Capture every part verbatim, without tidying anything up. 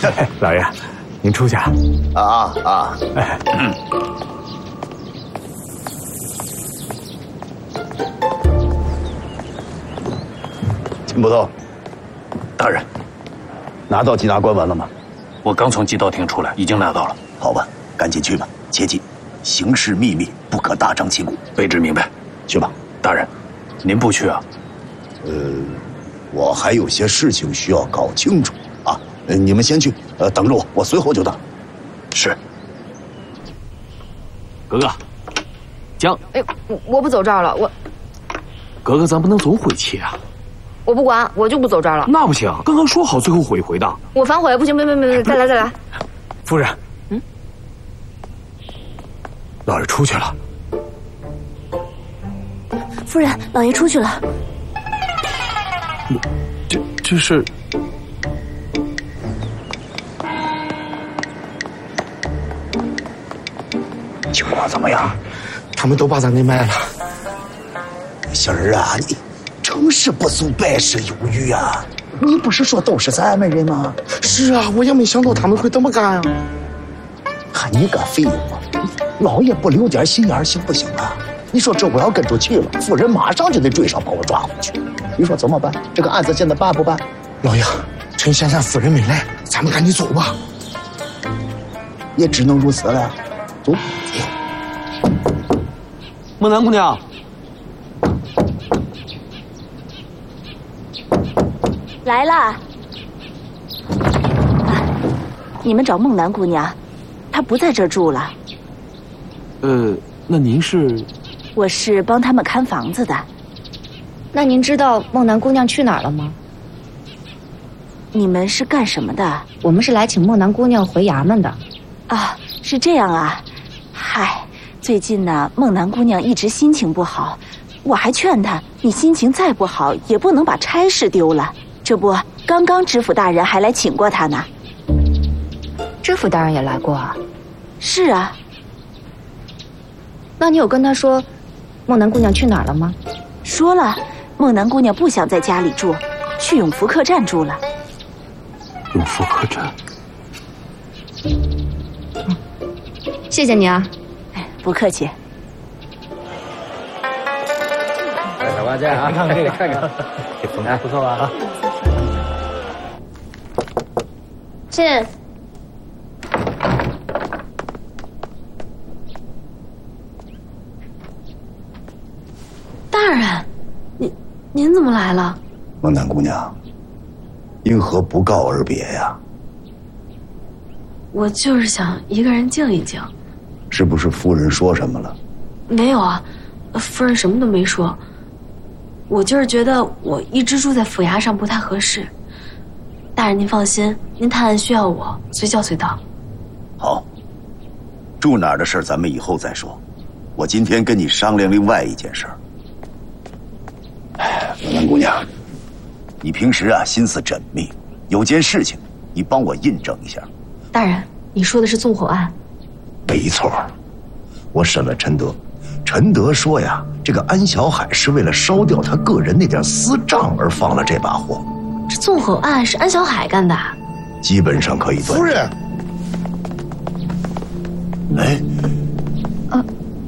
老爷，您出去啊。 啊啊！ 哎，嗯。 金捕头，大人，拿到缉拿官文了吗？ 我刚从缉道厅出来，已经拿到了。 好吧，赶紧去吧，切记，行事秘密，不可大张旗鼓。 卑职明白。 去吧， 大人，您不去啊？ 呃，我还有些事情需要搞清楚啊。呃，你们先去，呃，等着我，我随后就到。 是。 格格，将。 哎，我我不走这儿了，我。 格格，咱不能总回去啊。 我不管，我就不走这儿了。 那不行，刚刚说好最后悔一回的。 我反悔，不行，别别别别，再来再来。 夫人， 嗯， 老爷出去了。 夫人，老爷出去了。 这这是。 情况怎么样？ 他们都把咱给卖了。 杏儿啊，你成事不足败事有余啊！你不是说都是咱们人吗？ 是啊，我也没想到他们会这么干啊！ 看你个废物，老爷不留点心眼行不行啊？你说这我要跟出去了，夫人马上就得追上把我抓回去。你说怎么办？这个案子现在办不办？ 老爷，趁现在夫人没来，咱们赶紧走吧。 也只能如此了。走。 孟南姑娘， 来了。啊，你们找孟南姑娘，她不在这儿住了。 呃，那您是？ 我是帮他们看房子的。 那您知道孟南姑娘去哪儿了吗？ 你们是干什么的？ 我们是来请孟南姑娘回衙门的。 啊，是这样啊。嗨，最近呢，孟南姑娘一直心情不好，我还劝她，你心情再不好，也不能把差事丢了。这不，刚刚知府大人还来请过她呢。 知府大人也来过啊？ 是啊。 那你有跟他说孟南姑娘去哪儿了吗？ 说了，孟南姑娘不想在家里住，去永福客栈住了。 永福客栈。 嗯，谢谢你啊。 哎，不客气。 小八件啊，看看这个，看看，这风不错吧？啊。 进。 大人，您您怎么来了？ 孟南姑娘，因何不告而别呀？ 我就是想一个人静一静。 是不是夫人说什么了？ 没有啊，夫人什么都没说。我就是觉得我一直住在府衙上不太合适。大人您放心，您探案需要我，随叫随到。 好，住哪儿的事咱们以后再说。我今天跟你商量另外一件事儿。哎，孟南姑娘，你平时啊心思缜密，有件事情你帮我印证一下。 大人，你说的是纵火案？ 没错，我审了陈德，陈德说呀，这个安小海是为了烧掉他个人那点私账而放了这把火。 这纵火案是安小海干的？ 基本上可以断。 夫人， 哎， 啊，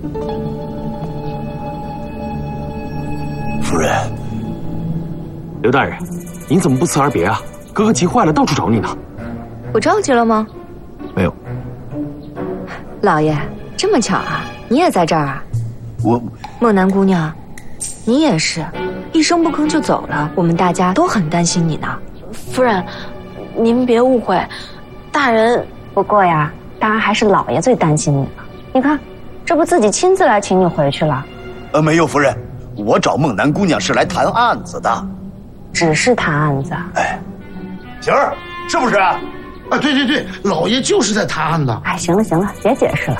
夫人， 刘大人，您怎么不辞而别啊？哥哥急坏了，到处找你呢。 我着急了吗？ 没有。 老爷，这么巧啊，你也在这儿啊？ 我孟南姑娘，你也是，一声不吭就走了，我们大家都很担心你呢。 夫人，您别误会，大人。 不过呀，当然还是老爷最担心你了。你看，这不自己亲自来请你回去了。 呃，没有，夫人，我找孟南姑娘是来谈案子的。 只是谈案子？ 哎，晴儿，是不是？ 啊，对对对，老爷就是在谈案子。 哎，行了行了，别解释了。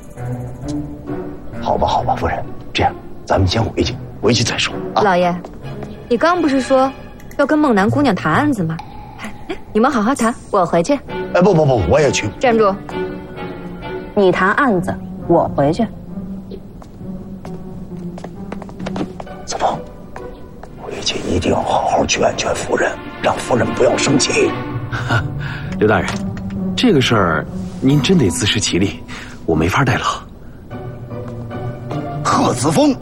好吧好吧，夫人，这样咱们先回去，回去再说啊。 老爷，你刚不是说要跟孟南姑娘谈案子吗？哎，你们好好谈，我回去。 哎，不不不，我也去。 站住！你谈案子，我回去。 子枫，回去一定要好好劝劝夫人，让夫人不要生气。 刘大人，这个事儿您真得自食其力，我没法代劳。 贺子峰，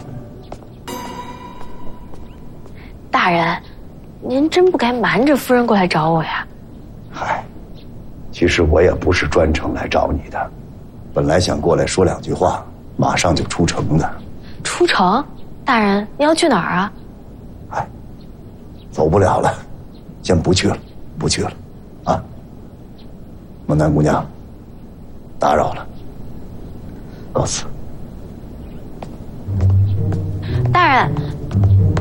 大人，您真不该瞒着夫人过来找我呀。 嗨，其实我也不是专程来找你的，本来想过来说两句话，马上就出城的。 出城？大人，您要去哪儿啊？ 哎，走不了了，先不去了，不去了，啊！孟南姑娘，打扰了，告辞。 大人，